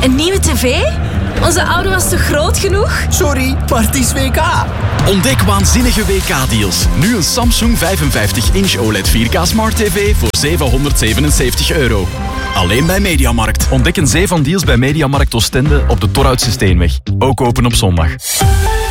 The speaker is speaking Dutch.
Een nieuwe tv? Onze oude was te groot genoeg? Sorry, maar het is WK. Ontdek waanzinnige WK-deals. Nu een Samsung 55-inch OLED 4K Smart TV voor €777. Alleen bij Mediamarkt. Ontdek een zee van deals bij Mediamarkt Oostende op de Torhoutse Steenweg. Ook open op zondag.